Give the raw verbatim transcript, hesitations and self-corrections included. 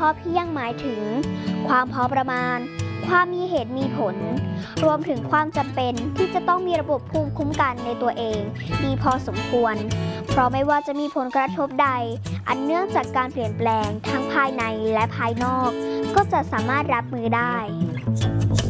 อเพียงหมายถึงความพอประมาณความมีเหตุมีผลรวมถึงความจำเป็นที่จะต้องมีระบบภูมิคุ้มกันในตัวเองดีพอสมควรเพราะไม่ว่าจะมีผลกระทบใดอันเนื่องจากการเปลี่ยนแปลงทั้งภายในและภายนอกก็จะสามารถรับมือได้